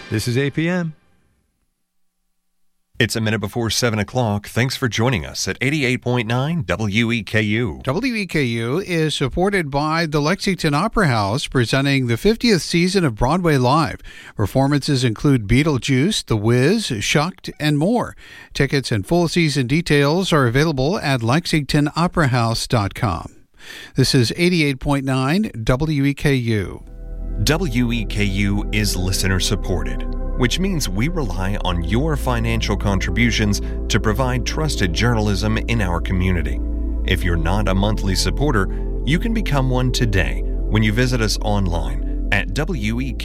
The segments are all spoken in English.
This is APM. It's a minute before 7 o'clock. Thanks for joining us at 88.9 WEKU. WEKU is supported by the Lexington Opera House, presenting the 50th season of Broadway Live. Performances include Beetlejuice, The Wiz, Shucked, and more. Tickets and full season details are available at lexingtonoperahouse.com. This is 88.9 WEKU. WEKU is listener supported, which means we rely on your financial contributions to provide trusted journalism in our community. If you're not a monthly supporter, you can become one today when you visit us online at weku.org.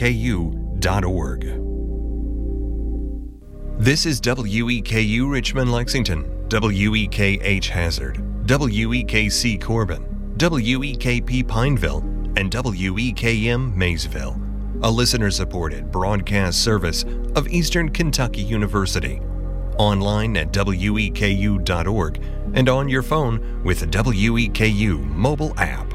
This is WEKU Richmond Lexington, WEKH Hazard, WEKC Corbin, WEKP Pineville, and WEKM Maysville, a listener-supported broadcast service of Eastern Kentucky University. Online at weku.org and on your phone with the WEKU mobile app.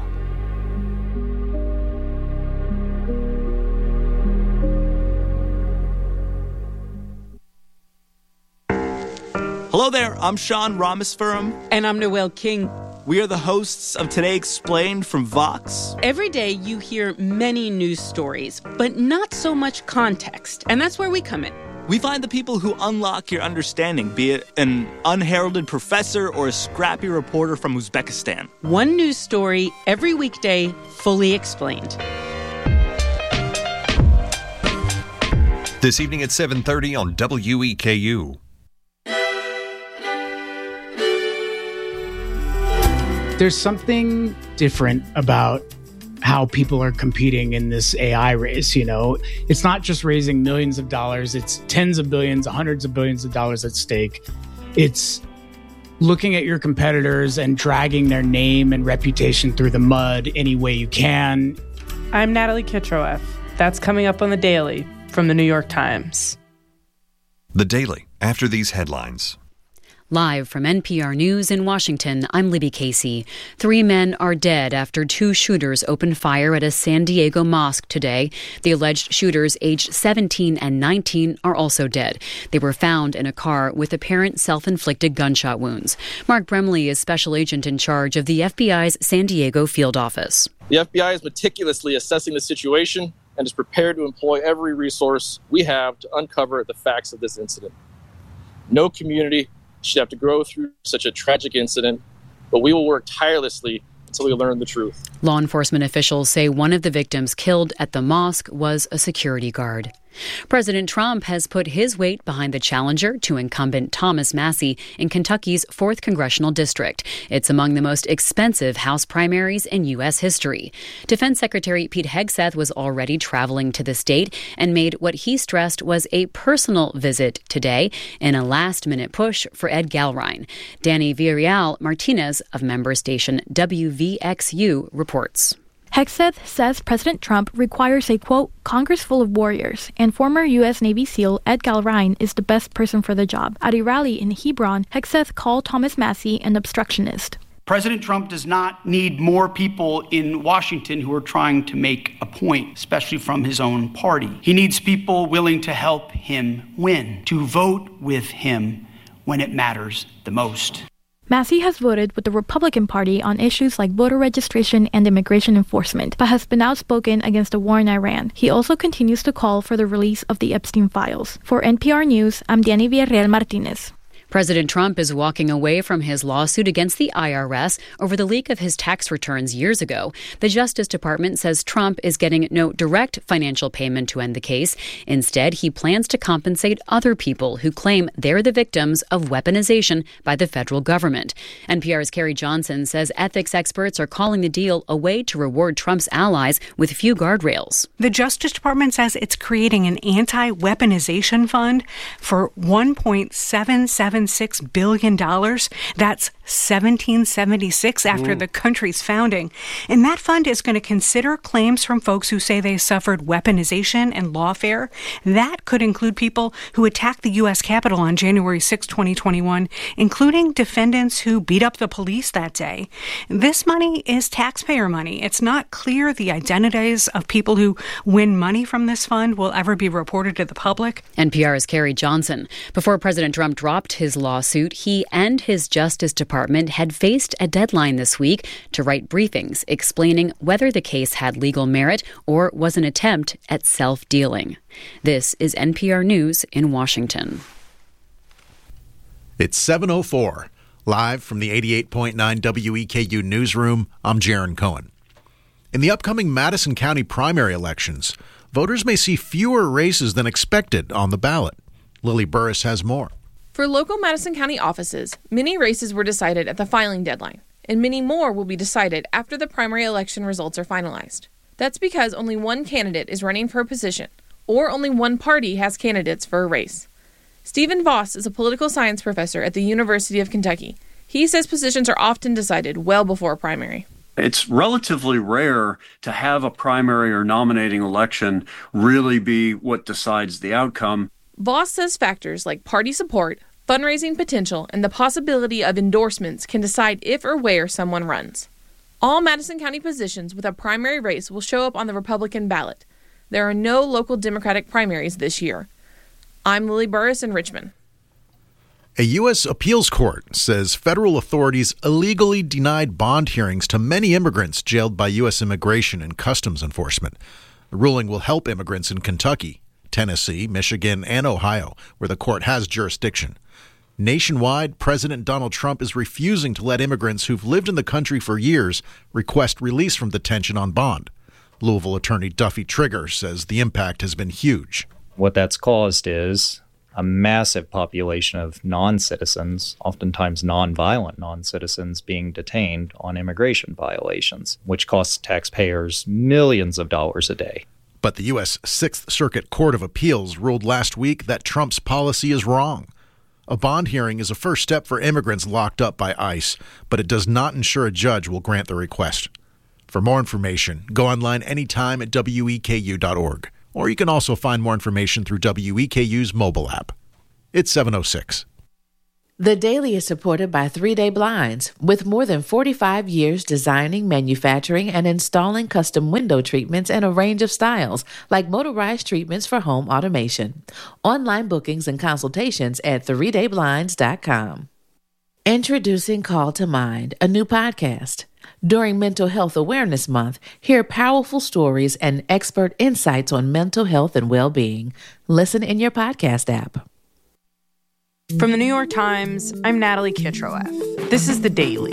Hello there, I'm Sean Ramaswamy. And I'm Noel King. We are the hosts of Today Explained from Vox. Every day you hear many news stories, but not so much context. And that's where we come in. We find the people who unlock your understanding, be it an unheralded professor or a scrappy reporter from Uzbekistan. One news story every weekday, fully explained. This evening at 7:30 on WEKU. There's something different about how people are competing in this AI race. You know, it's not just raising millions of dollars, it's tens of billions, hundreds of billions of dollars at stake. It's looking at your competitors and dragging their name and reputation through the mud any way you can. I'm Natalie Kitroeff. That's coming up on The Daily from the New York Times. The Daily, after these headlines. Live from NPR News in Washington, I'm Libby Casey. 3 men are dead after 2 shooters opened fire at a San Diego mosque today. The alleged shooters, aged 17 and 19, are also dead. They were found in a car with apparent self-inflicted gunshot wounds. Mark Bremley is special agent in charge of the FBI's San Diego field office. The FBI is meticulously assessing the situation and is prepared to employ every resource we have to uncover the facts of this incident. No community should have to go through such a tragic incident, but we will work tirelessly until we learn the truth. Law enforcement officials say one of the victims killed at the mosque was a security guard. President Trump has put his weight behind the challenger to incumbent Thomas Massie in Kentucky's 4th Congressional District. It's among the most expensive House primaries in U.S. history. Defense Secretary Pete Hegseth was already traveling to the state and made what he stressed was a personal visit today in a last-minute push for Ed Galrine. Danny Villarreal Martinez of member station WVXU reports. Hegseth says President Trump requires a, quote, Congress full of warriors, and former U.S. Navy SEAL Ed Galrine is the best person for the job. At a rally in Hebron, Hegseth called Thomas Massie an obstructionist. President Trump does not need more people in Washington who are trying to make a point, especially from his own party. He needs people willing to help him win, to vote with him when it matters the most. Massie has voted with the Republican Party on issues like voter registration and immigration enforcement, but has been outspoken against the war in Iran. He also continues to call for the release of the Epstein files. For NPR News, I'm Danny Villarreal Martinez. President Trump is walking away from his lawsuit against the IRS over the leak of his tax returns years ago. The Justice Department says Trump is getting no direct financial payment to end the case. Instead, he plans to compensate other people who claim they're the victims of weaponization by the federal government. NPR's Carrie Johnson says ethics experts are calling the deal a way to reward Trump's allies with few guardrails. The Justice Department says it's creating an anti-weaponization fund for $1.77 $1.76 billion. That's 1776 after the country's founding. And that fund is going to consider claims from folks who say they suffered weaponization and lawfare. That could include people who attacked the U.S. Capitol on January 6, 2021, including defendants who beat up the police that day. This money is taxpayer money. It's not clear the identities of people who win money from this fund will ever be reported to the public. NPR's Carrie Johnson. Before President Trump dropped his lawsuit, he and his Justice Department had faced a deadline this week to write briefings explaining whether the case had legal merit or was an attempt at self-dealing. This is NPR News in Washington. It's 7:04. Live from the 88.9 WEKU newsroom, I'm Jaron Cohen. In the upcoming Madison County primary elections, voters may see fewer races than expected on the ballot. Lily Burris has more. For local Madison County offices, many races were decided at the filing deadline, and many more will be decided after the primary election results are finalized. That's because only one candidate is running for a position, or only one party has candidates for a race. Stephen Voss is a political science professor at the University of Kentucky. He says positions are often decided well before a primary. It's relatively rare to have a primary or nominating election really be what decides the outcome. Voss says factors like party support, fundraising potential, and the possibility of endorsements can decide if or where someone runs. All Madison County positions with a primary race will show up on the Republican ballot. There are no local Democratic primaries this year. I'm Lily Burris in Richmond. A U.S. appeals court says federal authorities illegally denied bond hearings to many immigrants jailed by U.S. Immigration and Customs Enforcement. The ruling will help immigrants in Kentucky, Tennessee, Michigan, and Ohio, where the court has jurisdiction. Nationwide, President Donald Trump is refusing to let immigrants who've lived in the country for years request release from detention on bond. Louisville attorney Duffy Trigger says the impact has been huge. What that's caused is a massive population of non-citizens, oftentimes non-violent non-citizens, being detained on immigration violations, which costs taxpayers millions of dollars a day. But the U.S. Sixth Circuit Court of Appeals ruled last week that Trump's policy is wrong. A bond hearing is a first step for immigrants locked up by ICE, but it does not ensure a judge will grant the request. For more information, go online anytime at weku.org. Or you can also find more information through WEKU's mobile app. It's 7:06. The Daily is supported by 3 Day Blinds, with more than 45 years designing, manufacturing, and installing custom window treatments in a range of styles, like motorized treatments for home automation. Online bookings and consultations at 3dayblinds.com. Introducing Call to Mind, a new podcast. During Mental Health Awareness Month, hear powerful stories and expert insights on mental health and well-being. Listen in your podcast app. From the New York Times, I'm Natalie Kitroeff. This is The Daily.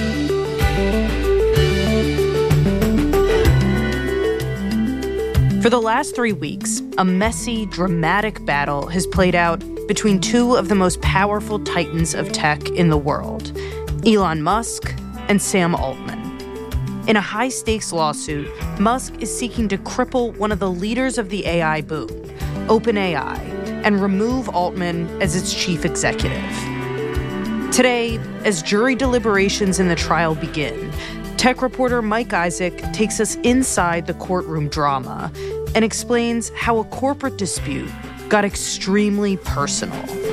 For the last 3 weeks, a messy, dramatic battle has played out between two of the most powerful titans of tech in the world, Elon Musk and Sam Altman. In a high-stakes lawsuit, Musk is seeking to cripple one of the leaders of the AI boom, OpenAI, and remove Altman as its chief executive. Today, as jury deliberations in the trial begin, tech reporter Mike Isaac takes us inside the courtroom drama and explains how a corporate dispute got extremely personal.